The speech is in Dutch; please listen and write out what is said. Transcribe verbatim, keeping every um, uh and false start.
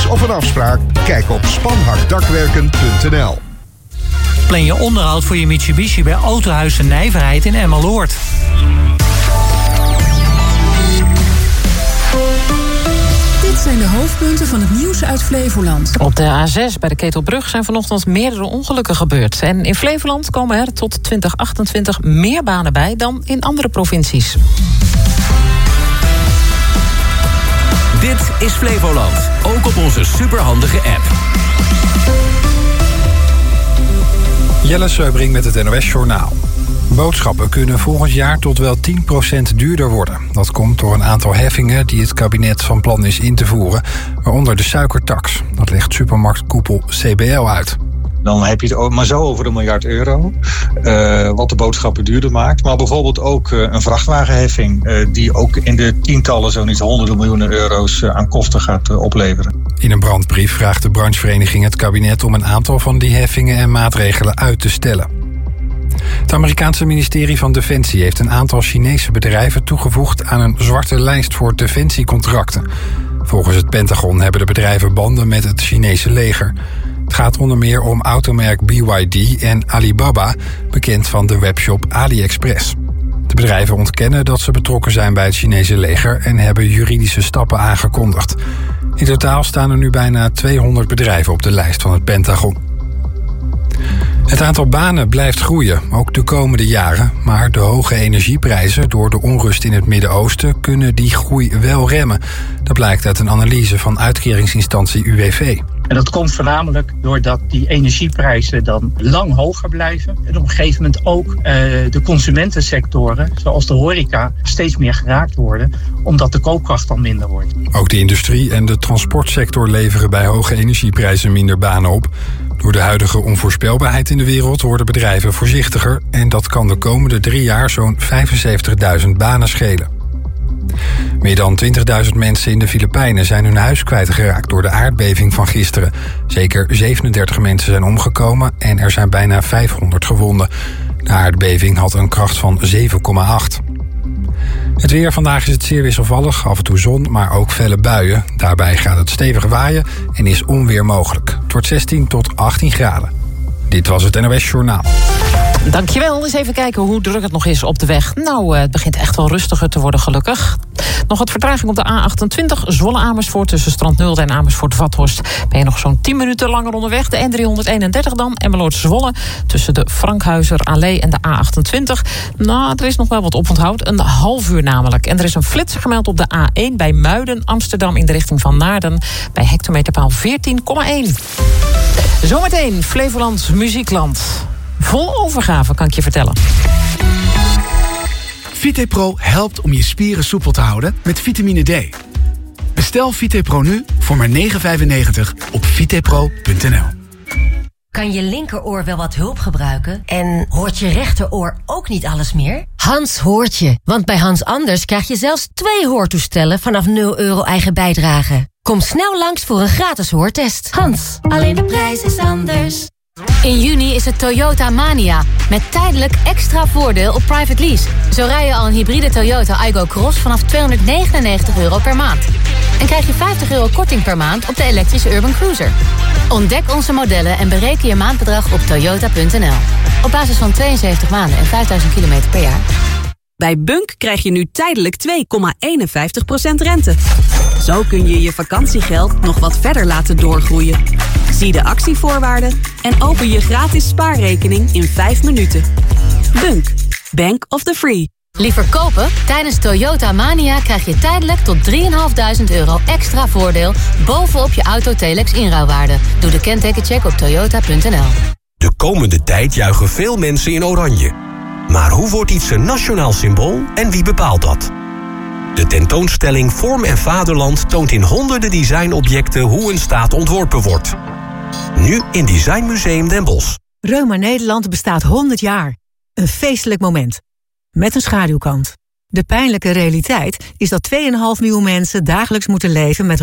service of een afspraak? Kijk op spanhakdakwerken punt n l. Plan je onderhoud voor je Mitsubishi bij Autohuis de Nijverheid in Emmeloord. Dit zijn de hoofdpunten van het nieuws uit Flevoland. Op de A zes bij de Ketelbrug zijn vanochtend meerdere ongelukken gebeurd. En in Flevoland komen er tot twintig achtentwintig meer banen bij dan in andere provincies. Dit is Flevoland, ook op onze superhandige app. Jelle Seubring met het N O S Journaal. Boodschappen kunnen volgend jaar tot wel tien procent duurder worden. Dat komt door een aantal heffingen die het kabinet van plan is in te voeren, waaronder de suikertax. Dat legt supermarktkoepel C B L uit. Dan heb je het maar zo over een miljard euro, uh, wat de boodschappen duurder maakt. Maar bijvoorbeeld ook uh, een vrachtwagenheffing, uh, die ook in de tientallen, zo niet honderden miljoenen euro's uh, aan kosten gaat uh, opleveren. In een brandbrief vraagt de branchevereniging het kabinet om een aantal van die heffingen en maatregelen uit te stellen. Het Amerikaanse ministerie van Defensie heeft een aantal Chinese bedrijven toegevoegd aan een zwarte lijst voor defensiecontracten. Volgens het Pentagon hebben de bedrijven banden met het Chinese leger. Het gaat onder meer om automerk B Y D en Alibaba, bekend van de webshop AliExpress. De bedrijven ontkennen dat ze betrokken zijn bij het Chinese leger en hebben juridische stappen aangekondigd. In totaal staan er nu bijna tweehonderd bedrijven op de lijst van het Pentagon. Het aantal banen blijft groeien, ook de komende jaren. Maar de hoge energieprijzen door de onrust in het Midden-Oosten kunnen die groei wel remmen. Dat blijkt uit een analyse van uitkeringsinstantie U W V. En dat komt voornamelijk doordat die energieprijzen dan lang hoger blijven. En op een gegeven moment ook uh, de consumentensectoren, zoals de horeca, steeds meer geraakt worden, omdat de koopkracht dan minder wordt. Ook de industrie en de transportsector leveren bij hoge energieprijzen minder banen op. Door de huidige onvoorspelbaarheid in de wereld worden bedrijven voorzichtiger en dat kan de komende drie jaar zo'n vijfenzeventigduizend banen schelen. Meer dan twintigduizend mensen in de Filipijnen zijn hun huis kwijtgeraakt door de aardbeving van gisteren. Zeker zevenendertig mensen zijn omgekomen en er zijn bijna vijfhonderd gewonden. De aardbeving had een kracht van zeven komma acht. Het weer vandaag is het zeer wisselvallig, af en toe zon, maar ook felle buien. Daarbij gaat het stevig waaien en is onweer mogelijk. Het wordt zestien tot achttien graden. Dit was het N O S Journaal. Dankjewel. Eens even kijken hoe druk het nog is op de weg. Nou, het begint echt wel rustiger te worden, gelukkig. Nog wat vertraging op de A achtentwintig, Zwolle-Amersfoort tussen Strand Nulde en Amersfoort-Vathorst. Ben je nog zo'n tien minuten langer onderweg. De N driehonderdeenendertig dan, Emmeloord-Zwolle tussen de Frankhuizer-Allee en de A achtentwintig. Nou, er is nog wel wat oponthoud, een half uur namelijk. En er is een flitser gemeld op de A één bij Muiden, Amsterdam in de richting van Naarden, bij hectometerpaal veertien komma één. Zometeen Flevoland Muziekland. Vol overgave, kan ik je vertellen. VitePro helpt om je spieren soepel te houden met vitamine D. Bestel VitePro nu voor maar negen vijfennegentig op vitepro punt n l. Kan je linkeroor wel wat hulp gebruiken? En hoort je rechteroor ook niet alles meer? Hans hoort je, want bij Hans Anders krijg je zelfs twee hoortoestellen vanaf nul euro eigen bijdrage. Kom snel langs voor een gratis hoortest. Hans, alleen de prijs is anders. In juni is het Toyota Mania, met tijdelijk extra voordeel op private lease. Zo rij je al een hybride Toyota Aygo Cross vanaf tweehonderdnegenennegentig euro per maand. En krijg je vijftig euro korting per maand op de elektrische Urban Cruiser. Ontdek onze modellen en bereken je maandbedrag op toyota punt n l. Op basis van tweeënzeventig maanden en vijfduizend kilometer per jaar. Bij Bunk krijg je nu tijdelijk twee komma eenenvijftig procent rente. Zo kun je je vakantiegeld nog wat verder laten doorgroeien. Zie de actievoorwaarden en open je gratis spaarrekening in vijf minuten. Bunk, Bank of the Free. Liever kopen? Tijdens Toyota Mania krijg je tijdelijk tot drieduizend vijfhonderd euro extra voordeel bovenop je Auto-Telex inruilwaarde. Doe de kentekencheck op toyota punt n l. De komende tijd juichen veel mensen in oranje. Maar hoe wordt iets een nationaal symbool en wie bepaalt dat? De tentoonstelling Vorm en Vaderland toont in honderden designobjecten hoe een staat ontworpen wordt. Nu in Design Museum Den Bosch. Reuma Nederland bestaat honderd jaar. Een feestelijk moment. Met een schaduwkant. De pijnlijke realiteit is dat twee komma vijf miljoen mensen dagelijks moeten leven met